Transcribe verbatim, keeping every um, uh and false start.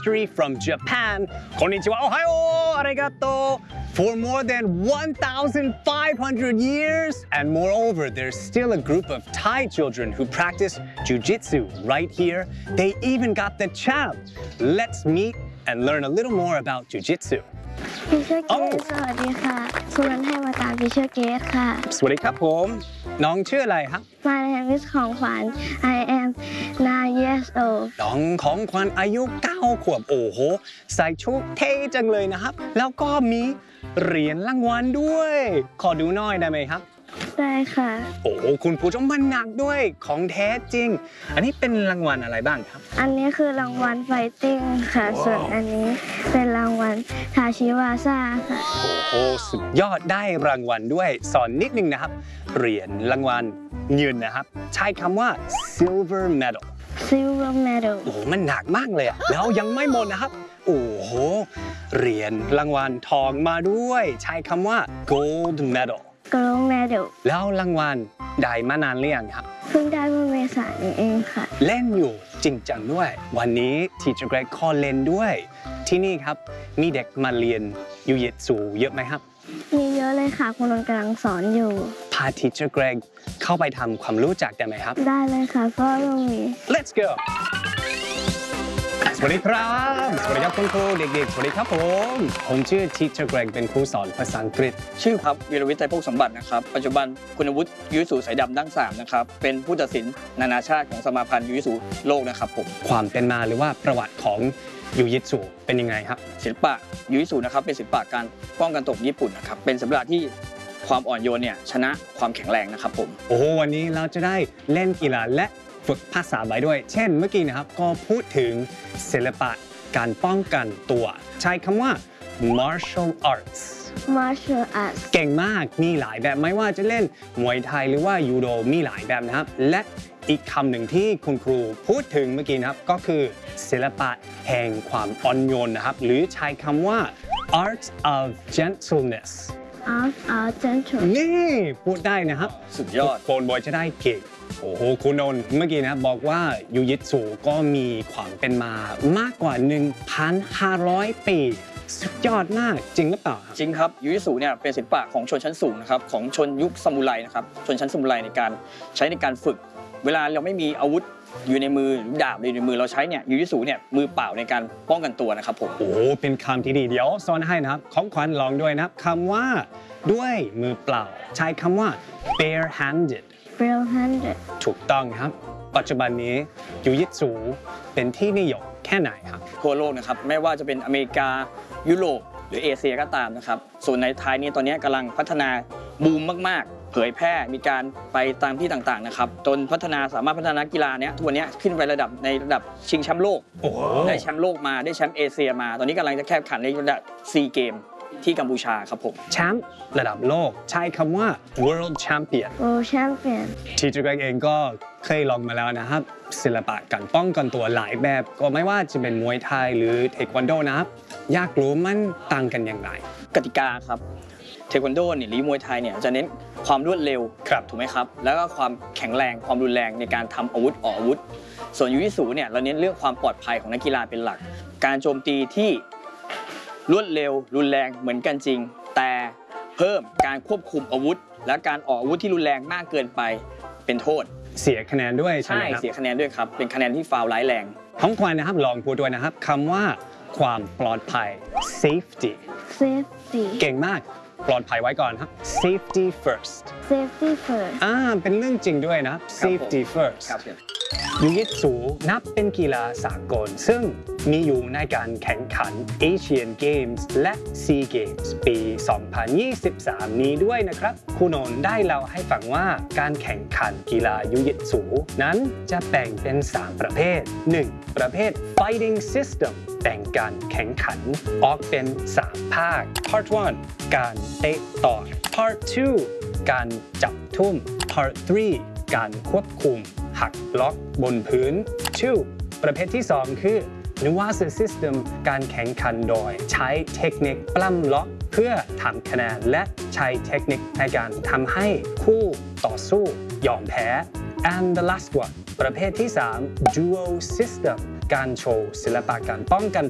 history from Japan こんにちはおはようありがとう for more than one thousand five hundred years and moreover there's still a group of Thai children who practice jiu-jitsu right here they even got the champ let's meet and learn a little more about jiu-jitsu พิเชอร์เกตสวัสดีค่ะสุนันท์ให้มาตามพิเชอร์เกตค่ะสวัสดีครับผมน้องชื่ออะไรครับ My name is ของขวัญ I am nine years old น้องของขวัญอายุเก้าขวบโอ้โหใส่ชุดเท่จังเลยนะครับแล้วก็มีเหรียญรางวัลด้วยขอดูหน่อยได้ไหมครับได้ค่ะโอ้โหคุณผู้ชมมันหนักด้วยของแท้จริงอันนี้เป็นรางวัลอะไรบ้างครับอันนี้คือรางวัลไฟติ้งค่ะส่วนอันนี้เป็นรางวัลทาชิวาซ่าค่ะโอ้โหสุดยอดได้รางวัลด้วยสอนนิดนึงนะครับเหรียญรางวัลเงินนะครับใช้คำว่า silver medal silver medal โอ้โหมันหนักมากเลยอะแล้วยังไม่หมดนะครับโอ้โหเหรียญรางวัลทองมาด้วยใช้คำว่า gold medal gold medal แล้วรางวัลได้มานานหรือยังครับเพิ่งได้เมื่อเมษายนเองค่ะเล่นอยู่จริงจังด้วยวันนี้ทีเจอร์เกรกขอเล่นด้วยที่นี่ครับมีเด็กมาเรียนยูยิตสูเยอะไหมครับมีเยอะเลยค่ะคุณนนท์กำลังสอนอยู่พาทีเจอร์เกรกเข้าไปทำความรู้จักได้ไหมครับได้เลยค่ะเพราะเรามี Let's go สวัสดีครับสวัสดีครับคุณครูเด็กๆสวัสดีครับผมผมชื่อทีเจอร์เกรกเป็นครูสอนภาษาอังกฤษชื่อครับวีรวิทย์ไตรภพสมบัตินะครับปัจจุบันคุณวุฒิยูยิสูสายดำดั้งสามนะครับเป็นผู้ตัดสินนานาชาติของสมาพันธ์ยูยิสูโลกนะครับผมความเป็นมาหรือว่าประวัติของยูยิสูเป็นยังไงครับศิลปะยูยิสูนะครับเป็นศิลปะการป้องกันตกญี่ปุ่นนะครับเป็นศิลปะที่ความอ่อนโยนเนี่ยชนะความแข็งแรงนะครับผมโอ้โหวันนี้เราจะได้เล่นกีฬาและฝึกภาษาไปด้วยเช่นเมื่อกี้นะครับก็พูดถึงศิลปะการป้องกันตัวใช้คำว่า martial arts martial arts เก่งมากมีหลายแบบไม่ว่าจะเล่นมวยไทยหรือว่ายูโดมีหลายแบบนะครับและอีกคำหนึ่งที่คุณครูพูดถึงเมื่อกี้นะครับก็คือศิลปะแห่งความอ่อนโยนนะครับหรือใช้คำว่า art of gentleness art of gentleness นี่พูดได้นะครับสุดยอดโกนบอยจะได้เก่งโอ้โหคุณนนท์เมื่อกี้นะบอกว่ายูยิตสูก็มีความเป็นมามากกว่า หนึ่งพันห้าร้อย ปีสุดยอดมากจริงหรือเปล่าจริงครับยูยิสูเนี่ยเป็นศิลปะของชนชั้นสูงนะครับของชนยุคซามูไรนะครับชนชั้นซามูไรในการใช้ในการฝึกเวลาเราไม่มีอาวุธอยู่ในมือหรือดาบอยู่ในมือเราใช้เนี่ยยูยิสูเนี่ยมือเปล่าในการป้องกันตัวนะครับผมโอ้เป็นคำที่ดีเดี๋ยวสอนให้นะครับของขวัญลองด้วยนะครับคำว่าด้วยมือเปล่าใช้คำว่า bare handed bare handed ถูกต้องครับปัจจุบันนี้ยูยิตสูเป็นที่นิยมแค่ไหนครับทั่วโลกนะครับไม่ว่าจะเป็นอเมริกายุโรปหรือเอเชียก็ตามนะครับส่วนในไทยนี่ตอนนี้กำลังพัฒนาบูมมากๆเผยแพร่มีการไปตามที่ต่างๆนะครับจนพัฒนาสามารถพัฒนากีฬาเนี้ยทุกวันนี้ขึ้นไประดับในระดับชิงแชมป์โลกได้แชมป์โลกมาได้แชมป์เอเชียมาตอนนี้กำลังจะแข่งขันในระดับซีเกมที่กัมพูชาครับผมแชมป์ระดับโลกใช้คำว่า world champion world champion ทีเจอร์เกรกเองก็เคยลองมาแล้วนะครับศิลปะการป้องกันตัวหลายแบบก็ไม่ว่าจะเป็นมวยไทยหรือเทควันโดนะครับอยากรู้มันต่างกันอย่างไรกติกาครับเทควันโดเนี่ยหรือมวยไทยเนี่ยจะเน้นความรวดเร็วถูกไหมครับแล้วก็ความแข็งแรงความรุนแรงในการทำอาวุธออกอาวุธส่วนยูยิสูเนี่ยเราเน้นเรื่องความปลอดภัยของนักกีฬาเป็นหลักการโจมตีที่รวดเร็วรุนแรงเหมือนกันจริงแต่เพิ่มการควบคุมอาวุธและการออกอาวุธที่รุนแรงมากเกินไปเป็นโทษเสียคะแนนด้วยใช่ไหมครับใช่เสียคะแนนด้วยครับเป็นคะแนนที่ฟาวล์ร้ายแรงของขวัญนะครับลองพูดด้วยนะครับคำว่าความปลอดภัย safety safety เก่งมากปลอดภัยไว้ก่อนครับ safety first safety first อ่าเป็นเรื่องจริงด้วยนะ safety first ครับยูยิตสูนับเป็นกีฬาสากลซึ่งมีอยู่ในการแข่งขัน Asian Games และ Sea Games ปี สองพันยี่สิบสาม นี้ด้วยนะครับคุณนนท์ได้เล่าให้ฟังว่าการแข่งขันกีฬายูยิตสูนั้นจะแบ่งเป็น สาม ประเภท หนึ่ง ประเภท Fighting System แบ่งการแข่งขันออกเป็น สาม ภาค Part หนึ่ง การเตะต่อย Part สอง การจับทุ่ม Part สาม การควบคุมหักล็อกบนพื้น สอง ประเภทที่สองคือ Nuance System การแข่งขันโดยใช้เทคนิคปล้ำล็อกเพื่อทำคะแนนและใช้เทคนิคในการทำให้คู่ต่อสู้ยอมแพ้ and the last one ประเภทที่สาม Duo System การโชว์ศิลปะการป้องกัน